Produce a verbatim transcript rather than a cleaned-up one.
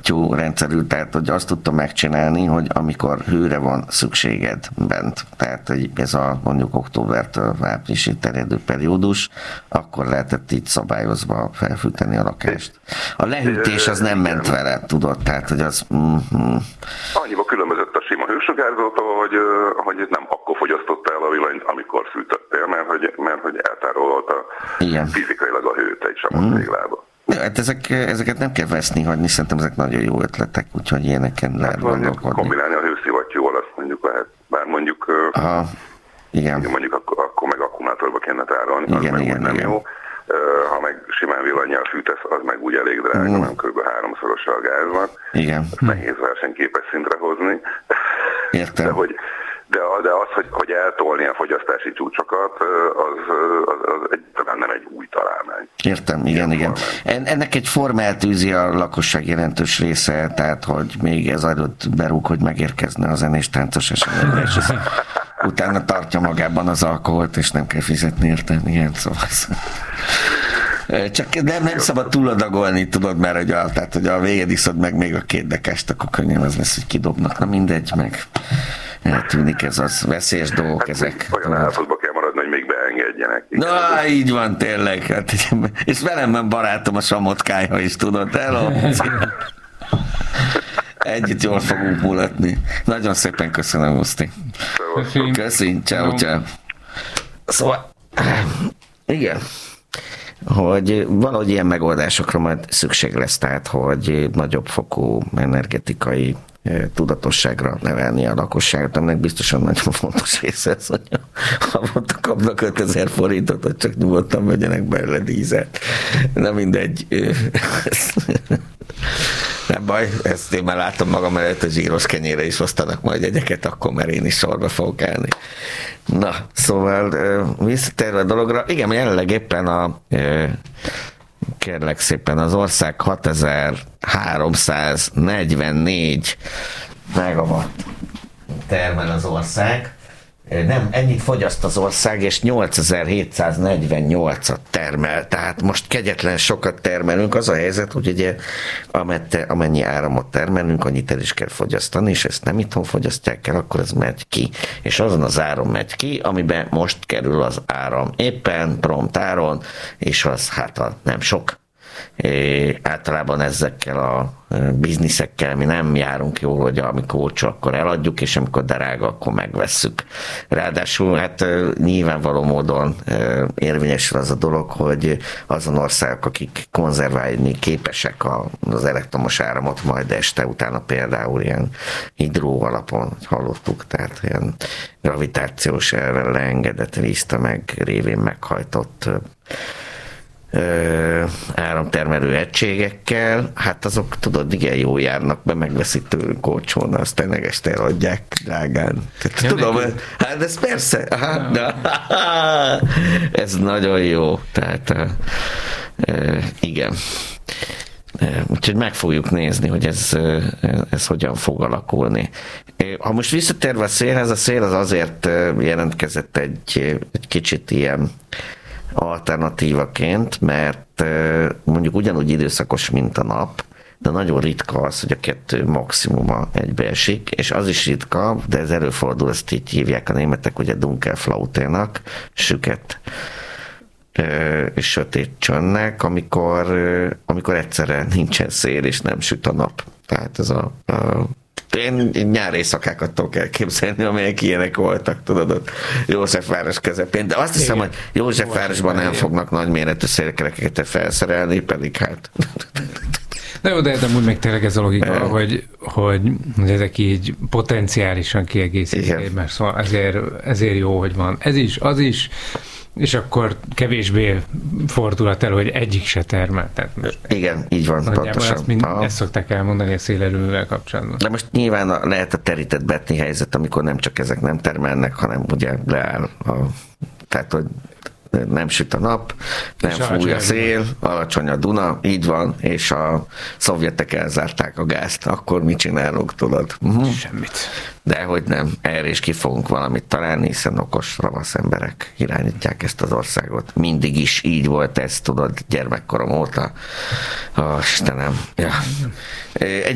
hőszivattyú rendszerű, tehát hogy azt tudta megcsinálni, hogy amikor hőre van szükséged bent, tehát ez a mondjuk októbertől áprilisig terjedő periódus, akkor lehetett így szabályozva felfűteni a lakást. A lehűtés az nem ment vele, tudod, tehát hogy az... Mm-hmm. Annyiba különbözött a sima hősugárzótól, hogy, hogy nem akkor fogyasztotta el a villanyt, amikor fűtöttél, mert hogy, mert hogy eltárolta fizikailag a hőt egy samotéglába. Ja, hát ezek, ezeket nem kell veszni, hagyni, szerintem ezek nagyon jó ötletek, úgyhogy ilyeneken hát lehet gondolkodni. Kombinálni a hőszivattyúval, azt mondjuk lehet, bár mondjuk, aha, igen. mondjuk akkor, akkor meg akkumulátorba kéne tárolni, igen, az igen, meg nem igen. jó. Ha meg simán villannyal fűtesz, az meg úgy elég drága, mm. nem kb. háromszorosa a gáznak. Igen. Ezt nehéz versenyképes szintre hozni. Értem. De, hogy, de, de az, hogy, hogy eltolni a fogyasztási csúcsokat, az, az, az egyáltalán nem egy új találmány. Értem, igen, igen. igen. Ennek egy formát űzi a lakosság jelentős része, tehát hogy még ez előtt berúg, hogy megérkezne a zenés táncos eseményre, és ez utána tartja magában az alkoholt, és nem kell fizetni érte. Igen, szóval. Csak nem, nem szabad túladagolni, tudod, mert hogy a, tehát, hogy a végén iszod meg még a két dekást, akkor könnyen az lesz, hogy kidobnak. Na mindegy, meg eltűnik ez az veszélyes dolgok, hát, ezek. Olyan állapotba kell maradni, hogy még beengedjenek. Na, így van tényleg. Hát, és velem nem barátom a Samotkája is, tudod, hello. Együtt jól fogunk mulatni. Nagyon szépen köszönöm, Muszti. Köszönjük, ciao, ciao. Szóval, igen, hogy valahogy ilyen megoldásokra majd szükség lesz, tehát, hogy nagyobb fokú energetikai tudatosságra nevelni a lakosságot, aminek biztosan nagyon fontos része ez, hogy havonta kapnak ötezer forintot, hogy csak nyugodtan vegyenek belőle dízet. Na mindegy. Nem baj, ezt én már látom magam előtt, a zsíros kenyére is osztanak majd jegyeket, akkor már én is sorba fogok állni. Na, szóval visszatérve a dologra, igen, jelenleg éppen a kérlek szépen az ország hatezer-háromszáznegyvennégy megawatt termel az ország. Nem, ennyit fogyaszt az ország, és nyolcezer-hétszáznegyvennyolcat termel. Tehát most kegyetlen sokat termelünk. Az a helyzet, hogy ugye amennyi áramot termelünk, annyit el is kell fogyasztani, és ezt nem itthon fogyasztják el, akkor ez megy ki. És azon az áram megy ki, amiben most kerül az áram. Éppen prompt áron, és az hát a, nem sok. É, általában ezekkel a bizniszekkel mi nem járunk jól, hogy amikor olcsó, akkor eladjuk, és amikor drága, akkor megvesszük. Ráadásul hát nyilvánvaló módon érvényesül az a dolog, hogy azon országok, akik konzerválni képesek az elektromos áramot, majd este utána például ilyen hidró alapon hallottuk, tehát ilyen gravitációs elven leengedett víztömeg révén meghajtott áramtermelő egységekkel, hát azok tudod, igen jó járnak be, megveszik tőlünk olcsón, azt tényleg este eladják drágán. Ja, tudom, neki... hát ez persze, aha, de, ez nagyon jó, tehát igen. Úgyhogy meg fogjuk nézni, hogy ez, ez hogyan fog alakulni. Ha most visszatérve a szélhez, a szél az azért jelentkezett egy, egy kicsit ilyen alternatívaként, mert mondjuk ugyanúgy időszakos, mint a nap, de nagyon ritka az, hogy a kettő maximuma egybeesik, és az is ritka, de ez előfordul, ezt így hívják a németek, ugye Dunkelflauténak, süket és sötét csöndnek, amikor, amikor egyszerre nincsen szél, és nem süt a nap. Tehát ez a, a én nyári éjszakákat tudok elképzelni, amelyek ilyenek voltak, tudod, ott Józsefváros közepén. De azt hiszem, hogy Józsefvárosban nem fognak nagyméretű szélkerekeket felszerelni, pedig hát... Na jó, de amúgy meg tényleg ez a logika, e... hogy, hogy ezek így potenciálisan kiegészítik egymást, szóval ezért, ezért jó, hogy van ez is, az is, és akkor kevésbé fordulat el, hogy egyik se termel. Tehát most igen, így van, pontosan. Ezt, mind, ezt szokták elmondani a szélerőművel kapcsolatban. De most nyilván a, lehet a terített betni helyzet, amikor nem csak ezek nem termelnek, hanem ugye leáll a, tehát, hogy nem süt a nap, nem és fúj a szél, alacsony a Duna, így van, és a szovjetek elzárták a gázt, akkor mit csinálunk, tudod? Uh-huh. Semmit. De hogy nem, erre is ki fogunk valamit találni, hiszen okos, ravasz emberek irányítják ezt az országot. Mindig is így volt ez, tudod, gyermekkorom óta. Ó, Istenem. Ja. Egy